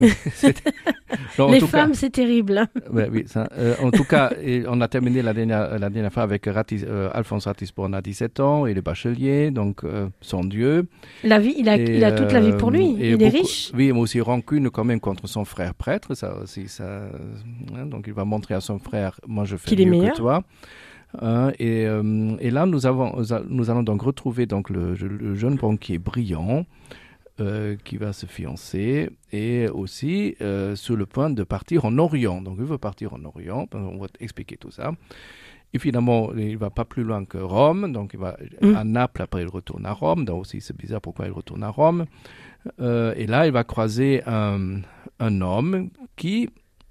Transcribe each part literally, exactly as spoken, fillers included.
Non, Les tout femmes, cas, c'est terrible. ouais, oui, ça, euh, en tout cas, et on a terminé la dernière, la dernière fois avec Ratis, euh, Alphonse Ratisbonne à dix-sept ans, il est bachelier, donc euh, son Dieu. La vie, il a, Et, il a toute la vie pour lui. euh, et Il est beaucoup- riche. Oui, mais aussi rancune quand même contre son frère prêtre, ça aussi, ça, hein, donc il va montrer à son frère, moi je fais Qu'il est mieux meilleur. que toi. Hein, et, euh, et là, nous, avons, nous allons donc retrouver donc le, le jeune banquier brillant euh, qui va se fiancer et aussi euh, sur le point de partir en Orient. Donc, il veut partir en Orient. On va expliquer tout ça. Et finalement, il ne va pas plus loin que Rome. Donc, il va Mm. à Naples. Après, il retourne à Rome. Donc, aussi, c'est bizarre pourquoi il retourne à Rome. Euh, et là, il va croiser un, un homme qui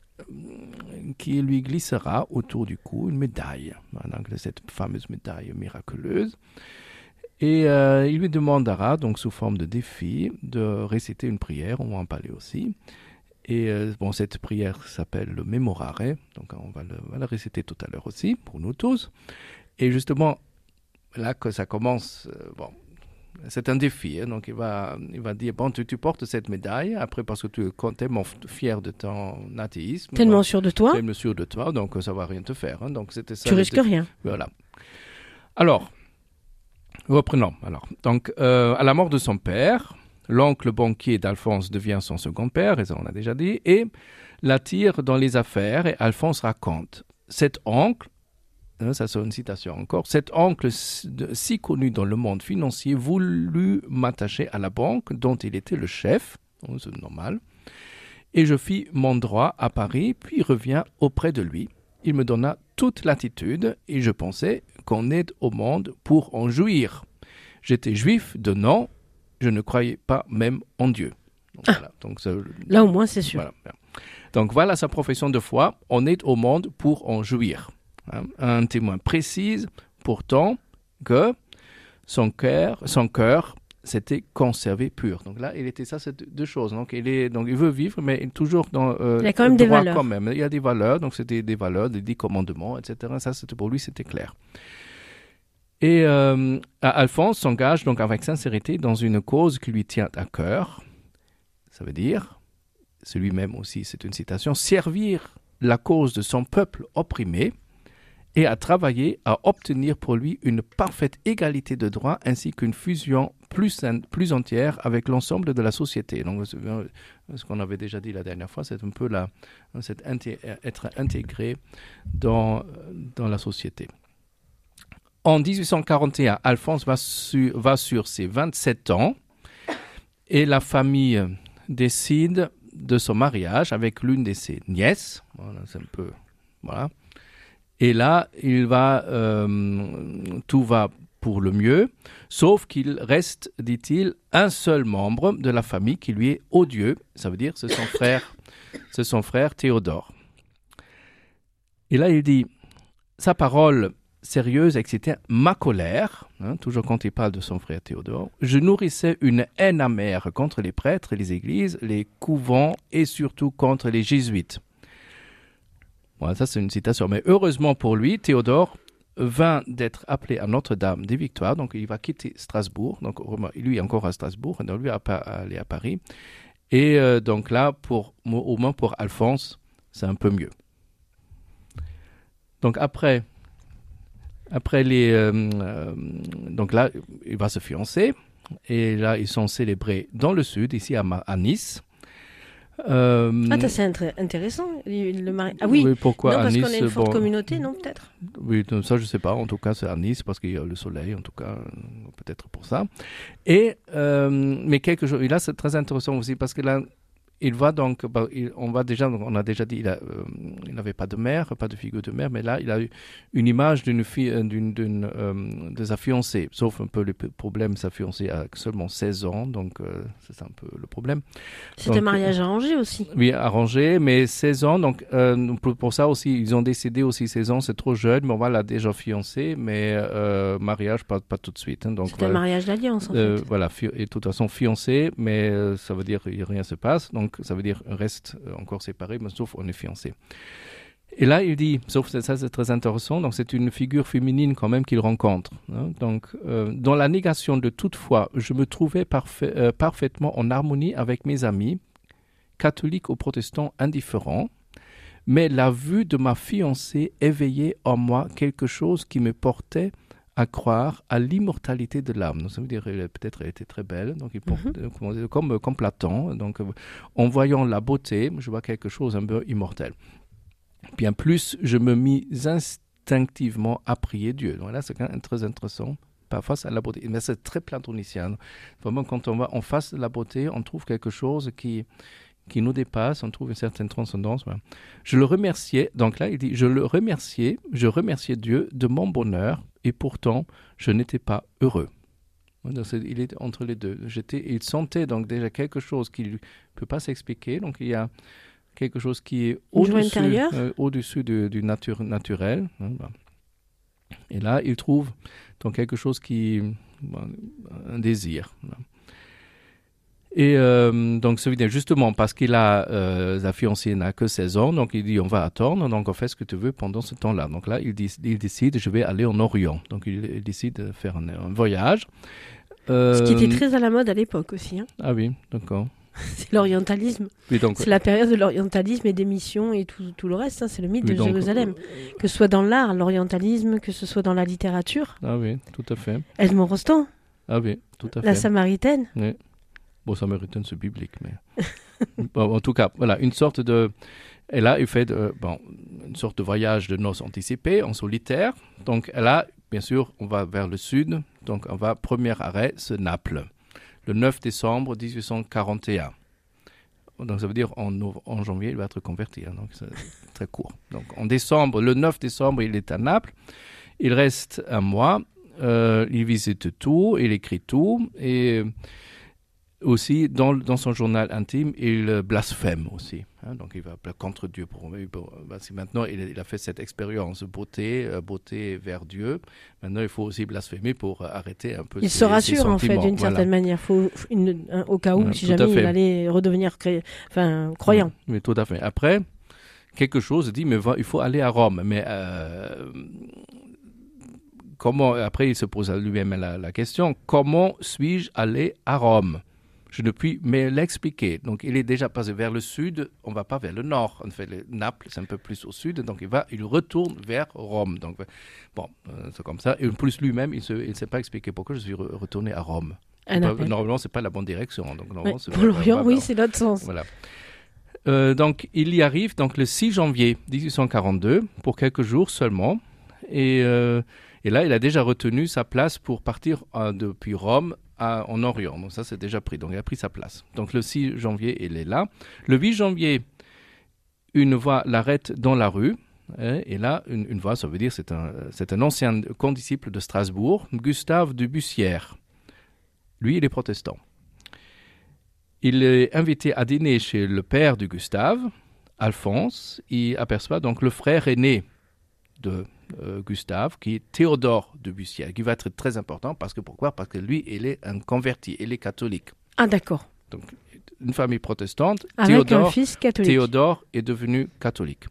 qui lui glissera autour du cou une médaille, donc cette fameuse médaille miraculeuse. Et euh, il lui demandera, donc sous forme de défi, de réciter une prière, on va en parler aussi. Et euh, bon, cette prière s'appelle le Memorare, donc on va le, on va la réciter tout à l'heure aussi, pour nous tous. Et justement, là que ça commence, euh, bon, c'est un défi, hein, donc il va, il va dire, bon, tu, tu portes cette médaille, après parce que tu es tellement fier de ton athéisme. Tellement bon, sûr de toi, tellement sûr de toi, donc ça va rien te faire. Hein, donc c'était ça. tu le risques défi. rien. Voilà. Alors, reprenons. Alors, donc, euh, à la mort de son père, l'oncle banquier d'Alphonse devient son second père, et ça on a déjà dit, et l'attire dans les affaires, et Alphonse raconte. Cet oncle, hein, ça c'est une citation encore, cet oncle si connu dans le monde financier voulut m'attacher à la banque dont il était le chef, c'est normal, et je fis mon droit à Paris, puis reviens auprès de lui. Il me donna toute latitude, et je pensais qu'on est au monde pour en jouir. J'étais juif de nom, je ne croyais pas même en Dieu. Donc, ah, voilà. Donc, ça, là au moins c'est sûr. Voilà. Donc voilà sa profession de foi, on est au monde pour en jouir. Hein. Un témoin précise pourtant que son cœur, son cœur s'était conservé pur. Donc là, il était ça, c'est deux choses. Donc il, est, donc il veut vivre, mais toujours dans euh, il y a quand même des valeurs. Quand même. Il y a des valeurs, donc c'était des valeurs, des dix commandements, et cetera. Ça, c'était, pour lui, c'était clair. Et euh, Alphonse s'engage donc avec sincérité dans une cause qui lui tient à cœur. Ça veut dire, celui-même aussi, c'est une citation, servir la cause de son peuple opprimé et à travailler à obtenir pour lui une parfaite égalité de droits ainsi qu'une fusion plus, plus entière avec l'ensemble de la société. Donc, ce qu'on avait déjà dit la dernière fois, c'est un peu la, c'est inté- être intégré dans, dans la société. En dix-huit cent quarante et un, Alphonse va, su, va sur ses vingt-sept ans et la famille décide de son mariage avec l'une de ses nièces. Voilà, c'est un peu... Voilà. Et là, il va, euh, tout va pour le mieux, sauf qu'il reste, dit-il, un seul membre de la famille qui lui est odieux. Ça veut dire c'est son frère, c'est son frère Théodore. Et là, il dit, sa parole sérieuse excitait ma colère, hein, toujours quand il parle de son frère Théodore. Je nourrissais une haine amère contre les prêtres, les églises, les couvents et surtout contre les jésuites. Voilà, ça c'est une citation. Mais heureusement pour lui, Théodore vint d'être appelé à Notre-Dame des Victoires, donc il va quitter Strasbourg, donc lui est encore à Strasbourg, donc lui va aller à Paris. Et euh, donc là, pour, au moins pour Alphonse, c'est un peu mieux. Donc après, après les, euh, euh, donc là, il va se fiancer, et là ils sont célébrés dans le sud, ici à, à Nice. Euh, ah, c'est int- intéressant. Le mari... Ah oui, oui, pourquoi non, à parce Nice, qu'on a une forte bon, communauté, non, peut-être. Oui, ça je sais pas. En tout cas, c'est à Nice parce qu'il y a le soleil, en tout cas, peut-être pour ça. Et euh, mais quelque chose, et là c'est très intéressant aussi parce que là, il va donc, bah, il, on va déjà, on a déjà dit, il, a, euh, il n'avait pas de mère, pas de figure de mère, mais là, il a eu une image d'une fille, d'une, d'une, euh, de sa fiancée, sauf un peu le problème, sa fiancée a seulement seize ans, donc euh, c'est un peu le problème. C'est un mariage arrangé aussi. Oui, arrangé, mais seize ans, donc euh, pour, pour ça aussi, ils ont décidé aussi seize ans, c'est trop jeune, mais on va la déjà fiancée, mais euh, mariage, pas, pas tout de suite. Hein, donc, c'est voilà. un mariage d'alliance, en euh, fait. Voilà, fi- et de toute façon fiancé, mais euh, ça veut dire que rien se passe, donc ça veut dire reste encore séparé, mais sauf on est fiancé. Et là, il dit, sauf ça, ça c'est très intéressant, donc c'est une figure féminine quand même qu'il rencontre. Hein, donc, euh, dans la négation de toute foi, je me trouvais parfait, euh, parfaitement en harmonie avec mes amis, catholique ou protestant indifférent, mais la vue de ma fiancée éveillait en moi quelque chose qui me portait à croire à l'immortalité de l'âme. Donc, ça veut dire qu'elle peut-être elle était très belle, donc il porte, mm-hmm. comme, comme Platon. Donc, en voyant la beauté, je vois quelque chose un peu immortel. Bien plus, je me mis instinctivement à prier Dieu. Donc là, c'est quand même très intéressant. Pas face à la beauté, mais c'est très platonicien. Vraiment, quand on va en face de la beauté, on trouve quelque chose qui, qui nous dépasse, on trouve une certaine transcendance. Voilà. Je le remerciais, donc là, il dit, je le remerciais, je remerciais Dieu de mon bonheur, et pourtant, je n'étais pas heureux. Donc, il était entre les deux. J'étais, il sentait donc déjà quelque chose qui ne peut pas s'expliquer. Donc, il y a quelque chose qui est au-dessus, euh, au-dessus du, du nature, naturel. Hein, bah. Et là, il trouve donc quelque chose qui, bon, un désir. Et euh, donc, ça veut dire justement parce qu'il a, euh, la fiancée n'a que seize ans, donc il dit on va attendre, donc on fait ce que tu veux pendant ce temps-là. Donc là, il, dit, il décide, je vais aller en Orient. Donc il, il décide de faire un, un voyage. Euh, ce qui était très à la mode à l'époque aussi. Hein. Ah oui, d'accord. C'est l'orientalisme. Donc, c'est la période de l'orientalisme et des missions et tout, tout le reste. Hein. C'est le mythe de donc, Jérusalem. Euh, que ce soit dans l'art, l'orientalisme, que ce soit dans la littérature. Ah oui, tout à fait. Edmond Rostand. Ah oui, tout à fait. La Samaritaine. Oui. Bon, Samaritaine, c'est biblique, mais... bon, en tout cas, voilà, une sorte de... Et là, il fait de, bon, une sorte de voyage de noces anticipé, en solitaire. Donc là, bien sûr, on va vers le sud. Donc on va, premier arrêt, c'est Naples. Le neuf décembre dix-huit cent quarante et un. Donc ça veut dire en, en janvier, il va être converti. Hein, donc c'est très court. Donc en décembre, le neuf décembre, il est à Naples. Il reste un mois. Euh, il visite tout, il écrit tout. Et aussi, dans, dans son journal intime, il blasphème aussi. Hein, donc il va contre Dieu. Pour, pour, parce que maintenant, il, il a fait cette expérience beauté, euh, beauté vers Dieu. Maintenant, il faut aussi blasphémer pour arrêter un peu il ses, se rassure, ses en fait, d'une voilà. certaine manière. Faut une, un, au cas où, ouais, si jamais il allait redevenir cré... enfin, croyant. Oui, oui, tout à fait. Après, quelque chose dit, mais va, il faut aller à Rome. Mais euh, comment, après, il se pose à lui-même la, la question, comment suis-je allé à Rome ? Je ne puis mais l'expliquer. Donc, il est déjà passé vers le sud, on ne va pas vers le nord. En fait, le Naples, c'est un peu plus au sud, donc il, va, il retourne vers Rome. Donc, bon, euh, c'est comme ça. Et en plus, lui-même, il ne s'est pas expliqué pourquoi je suis re- retourné à Rome. Pas, normalement, ce n'est pas la bonne direction. Donc, ouais, c'est pour l'Orient, oui, c'est l'autre sens. Voilà. Euh, donc, il y arrive donc, le six janvier dix-huit cent quarante-deux, pour quelques jours seulement. Et, euh, et là, il a déjà retenu sa place pour partir euh, depuis Rome À, en Orient, donc ça c'est déjà pris, donc il a pris sa place. Donc le six janvier, il est là. Le huit janvier, une voix l'arrête dans la rue, hein, et là, une, une voix, ça veut dire c'est un, c'est un ancien condisciple de Strasbourg, Gustave de Bussière. Lui, il est protestant. Il est invité à dîner chez le père de Gustave, Alphonse. Il aperçoit donc le frère aîné de euh, Gustave, qui est Théodore de Bussière, qui va être très important, parce que pourquoi ? Parce que lui, il est un converti, il est catholique. Ah, d'accord. Donc, une famille protestante, avec Théodore, un fils catholique. Théodore est devenu catholique.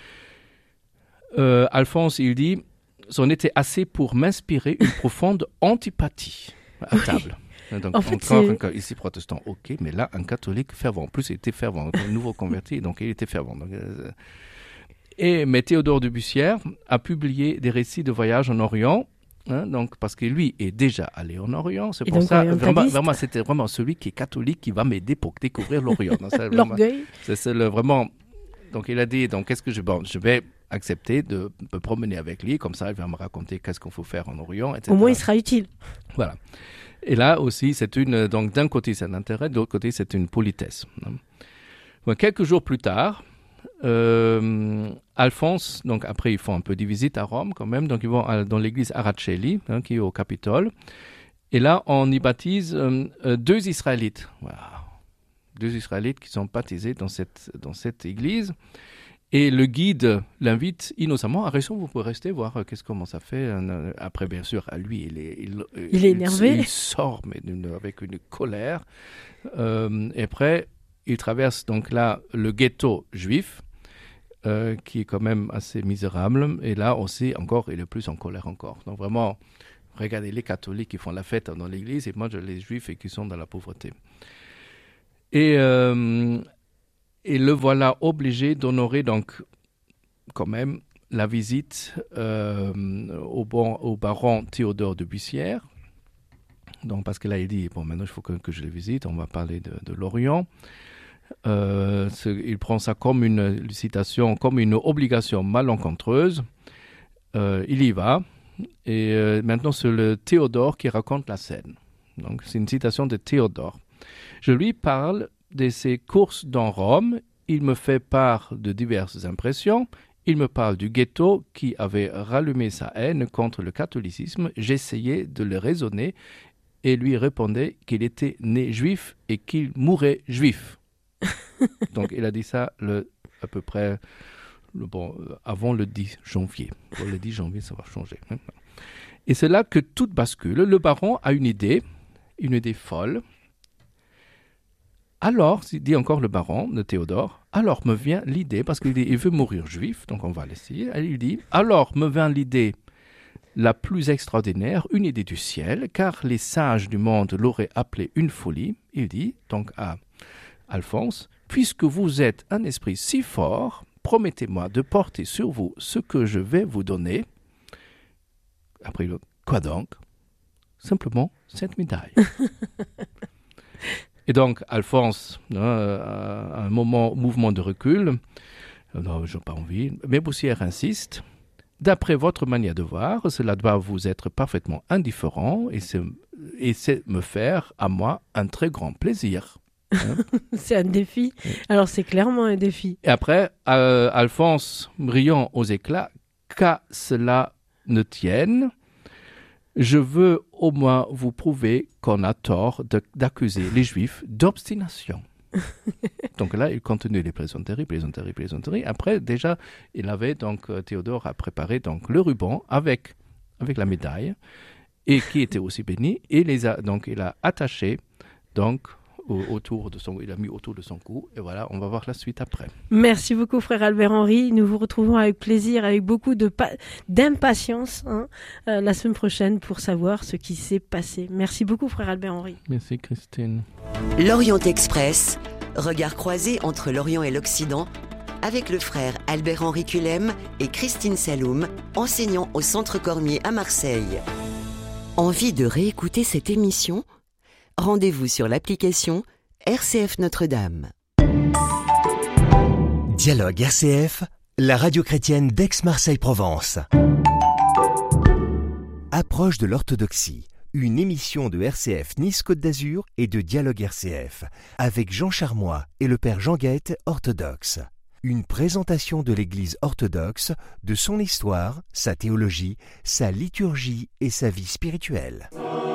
Euh, Alphonse, il dit, c'en était assez pour m'inspirer une profonde antipathie à table. Donc, en fait, encore c'est... un cas ici protestant, ok, mais là, un catholique fervent. En plus, il était fervent, un nouveau converti, donc il était fervent. Donc, euh, Et, mais Théodore de Bussière a publié des récits de voyage en Orient, hein, donc, parce que lui est déjà allé en Orient. C'est et pour ça, vraiment, vraiment, vraiment, c'était vraiment celui qui est catholique qui va m'aider pour découvrir l'Orient. Non, c'est l'orgueil. C'est, c'est le, vraiment. Donc, il a dit, donc, qu'est-ce que je, bon, je vais accepter de me promener avec lui, comme ça, il va me raconter qu'est-ce qu'il faut faire en Orient, et cetera. Au moins, il sera utile. Voilà. Et là aussi, c'est une, donc, d'un côté, c'est un intérêt, de l'autre côté, c'est une politesse. Bon, quelques jours plus tard, Euh, Alphonse, donc après ils font un peu de visite à Rome quand même, donc ils vont à, dans l'église Aracelli, hein, qui est au Capitole, et là on y baptise euh, euh, deux Israélites, voilà. Deux Israélites qui sont baptisés dans cette, dans cette église, et le guide l'invite innocemment à rester, vous pouvez rester voir euh, qu'est-ce comment ça fait. Euh, après bien sûr à lui il est, il, il est énervé, il, il sort mais avec une colère, euh, et après il traverse donc là le ghetto juif, euh, qui est quand même assez misérable. Et là aussi, encore, il est plus en colère encore. Donc vraiment, regardez les catholiques qui font la fête dans l'église et moi, les juifs qui sont dans la pauvreté. Et euh, et le voilà obligé d'honorer donc quand même la visite euh, au, bon, au baron Théodore de Bussière. Donc, parce que là, il dit, bon, maintenant, il faut que, que je le visite, on va parler de, de l'Orient. Euh, il prend ça comme une citation, comme une obligation malencontreuse. Euh, il y va. Et euh, maintenant, c'est le Théodore qui raconte la scène. Donc, c'est une citation de Théodore. Je lui parle de ses courses dans Rome. Il me fait part de diverses impressions. Il me parle du ghetto qui avait rallumé sa haine contre le catholicisme. J'essayais de le raisonner et lui répondait qu'il était né juif et qu'il mourrait juif. Donc, il a dit ça le, à peu près le, bon, avant le dix janvier. Bon, le dix janvier, ça va changer. Et c'est là que tout bascule. Le baron a une idée, une idée folle. Alors, dit encore le baron de Théodore, alors me vient l'idée, parce qu'il dit, il veut mourir juif, donc on va l'essayer. Il dit, alors me vient l'idée la plus extraordinaire, une idée du ciel, car les sages du monde l'auraient appelée une folie. Il dit donc à Alphonse, puisque vous êtes un esprit si fort, promettez-moi de porter sur vous ce que je vais vous donner. Après, il dit, quoi donc? Simplement cette médaille. Et donc, Alphonse, euh, à un moment, mouvement de recul, non, je n'ai pas envie, mais Bussière insiste. D'après votre manière de voir, cela doit vous être parfaitement indifférent et c'est, et c'est me faire, à moi, un très grand plaisir. Hein? C'est un défi. Alors, c'est clairement un défi. Et après, euh, Alphonse, brillant aux éclats, qu'à cela ne tienne, je veux au moins vous prouver qu'on a tort de, d'accuser les Juifs d'obstination. Donc là, il continue les plaisanteries, plaisanteries, plaisanteries. Après, déjà, il avait donc, Théodore a préparé donc le ruban avec, avec la médaille, et qui était aussi béni, et les a, donc il a attaché donc autour de son, il a mis autour de son cou, et voilà, on va voir la suite après. Merci beaucoup, frère Albert-Henri. Nous vous retrouvons avec plaisir, avec beaucoup de pa- d'impatience hein, euh, la semaine prochaine pour savoir ce qui s'est passé. Merci beaucoup, frère Albert-Henri. Merci, Christine. L'Orient Express, regard croisé entre l'Orient et l'Occident, avec le frère Albert-Henri Culem et Christine Saloum, enseignants au Centre Cormier à Marseille. Envie de réécouter cette émission ? Rendez-vous sur l'application R C F Notre-Dame. Dialogue R C F, la radio chrétienne d'Aix-Marseille-Provence. Approche de l'orthodoxie, une émission de R C F Nice-Côte d'Azur et de Dialogue R C F, avec Jean Charmois et le père Jean Guette, orthodoxe. Une présentation de l'Église orthodoxe, de son histoire, sa théologie, sa liturgie et sa vie spirituelle.